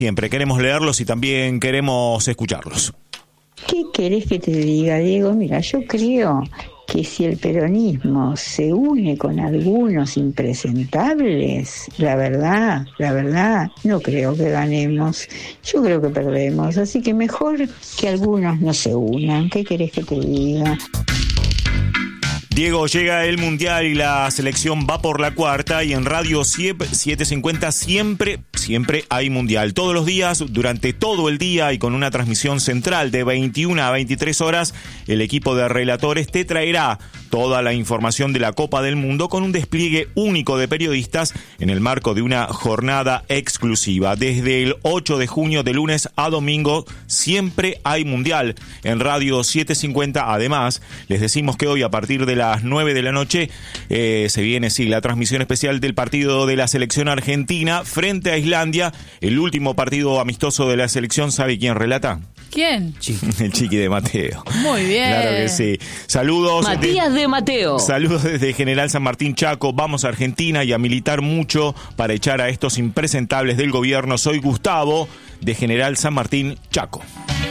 Siempre queremos leerlos y también queremos escucharlos. ¿Qué querés que te diga, Diego? Mira, yo creo que si el peronismo se une con algunos impresentables, la verdad, no creo que ganemos. Yo creo que perdemos. Así que mejor que algunos no se unan. ¿Qué querés que te diga? Diego, llega el Mundial y la selección va por la cuarta y en Radio Siep 750 siempre hay Mundial. Todos los días, durante todo el día y con una transmisión central de 21 a 23 horas, el equipo de relatores te traerá toda la información de la Copa del Mundo con un despliegue único de periodistas en el marco de una jornada exclusiva. Desde el 8 de junio, de lunes a domingo, siempre hay Mundial en Radio 750. Además, les decimos que hoy a partir de las 9 de la noche se viene la transmisión especial del partido de la selección argentina frente a Islandia, el último partido amistoso de la selección. ¿Sabe quién relata? ¿Quién? El Chiqui de Mateo. Muy bien. Claro que sí. Saludos. Matías de Mateo. Saludos desde General San Martín, Chaco. Vamos a Argentina y a militar mucho para echar a estos impresentables del gobierno. Soy Gustavo de General San Martín, Chaco.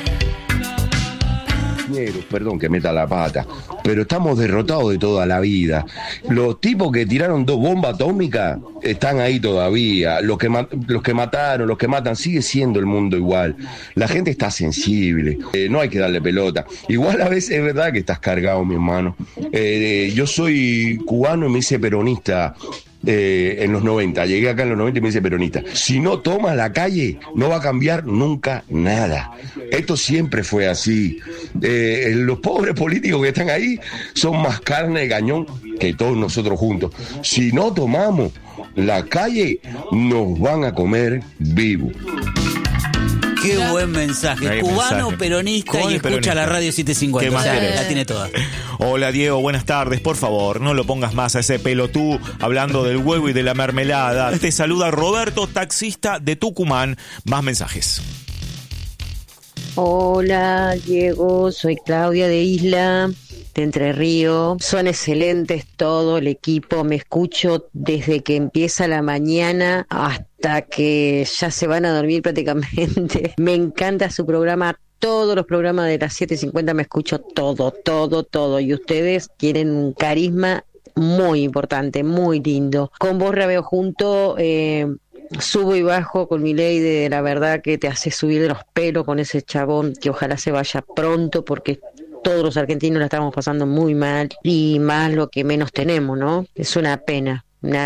Perdón que meta la pata, pero estamos derrotados de toda la vida. Los tipos que tiraron 2 bombas atómicas están ahí todavía. Los que mataron, los que matan, sigue siendo el mundo igual. La gente está sensible, no hay que darle pelota. Igual a veces es verdad que estás cargado, mi hermano. Yo soy cubano y me hice peronista en los 90, llegué acá en los 90 y me hice peronista. Si no tomas la calle, no va a cambiar nunca nada. Esto siempre fue así. Los pobres políticos que están ahí son más carne de cañón que todos nosotros juntos. Si no tomamos la calle, nos van a comer vivos. Qué buen mensaje. Cubano, peronista y escucha la Radio 750. O sea, la tiene toda. Hola Diego, buenas tardes. Por favor, no lo pongas más a ese pelotú hablando del huevo y de la mermelada. Te saluda Roberto, taxista de Tucumán. Más mensajes. Hola Diego, soy Claudia de Isla, de Entre Ríos. Son excelentes todo el equipo, me escucho desde que empieza la mañana hasta que ya se van a dormir prácticamente. Me encanta su programa. Todos los programas de las 750 me escucho todo. Y ustedes tienen un carisma muy importante, muy lindo. Con vos, Rabeo, junto, subo y bajo con Milei, de la verdad que te hace subir de los pelos con ese chabón, que ojalá se vaya pronto, porque todos los argentinos la estamos pasando muy mal, y más lo que menos tenemos, ¿no? Es una pena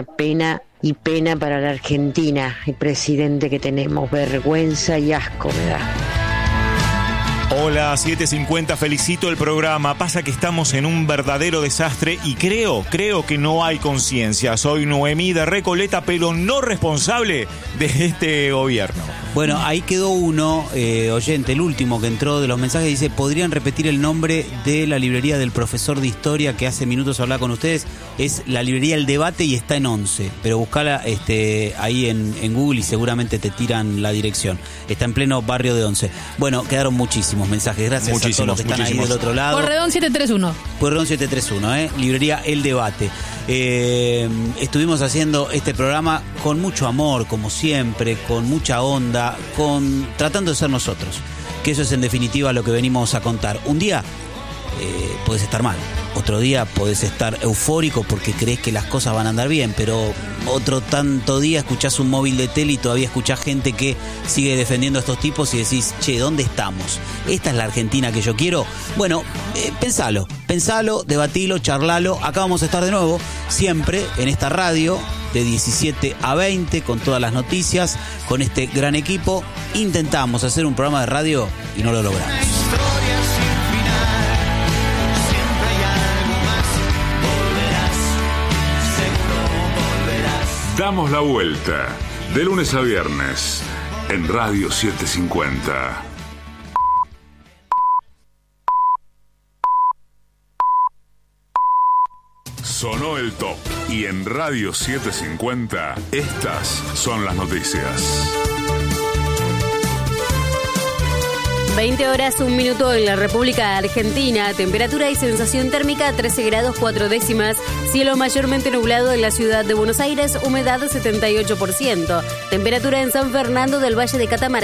y pena para la Argentina, el presidente que tenemos. Vergüenza y asco me da. Hola 750, felicito el programa. Pasa que estamos en un verdadero desastre y creo que no hay conciencia. Soy Noemí de Recoleta, pero no responsable de este gobierno. Bueno, ahí quedó uno, oyente, el último que entró de los mensajes, dice: ¿podrían repetir el nombre de la librería del profesor de historia que hace minutos hablaba con ustedes? Es la librería El Debate y está en 11, pero buscala ahí en Google y seguramente te tiran la dirección. Está en pleno barrio de 11. Bueno, quedaron muchísimos mensajes, gracias a todos los que están ahí del otro lado. Porredón 731. Porredón 731, librería El Debate. Estuvimos haciendo este programa con mucho amor, como siempre, con mucha onda, tratando de ser nosotros, que eso es en definitiva lo que venimos a contar. Un día podés estar mal, otro día podés estar eufórico porque crees que las cosas van a andar bien, pero otro tanto día escuchás un móvil de tele y todavía escuchás gente que sigue defendiendo a estos tipos y decís: che, ¿dónde estamos? ¿Esta es la Argentina que yo quiero? Bueno, pensalo, debatilo, charlalo. Acá vamos a estar de nuevo, siempre en esta radio, de 17 a 20, con todas las noticias, con este gran equipo. Intentamos hacer un programa de radio y no lo logramos. Damos la vuelta, de lunes a viernes, en Radio 750. Sonó el top y en Radio 750 estas son las noticias. 20 horas, 1 minuto en la República Argentina. Temperatura y sensación térmica 13 grados 4 décimas. Cielo mayormente nublado en la ciudad de Buenos Aires. Humedad 78%. Temperatura en San Fernando del Valle de Catamarca.